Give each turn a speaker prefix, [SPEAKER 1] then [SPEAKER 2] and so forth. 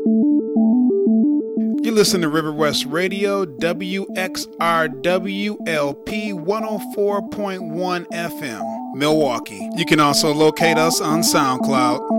[SPEAKER 1] You listen to River West Radio, WXRWLP 104.1 FM, Milwaukee. You can also locate us on SoundCloud.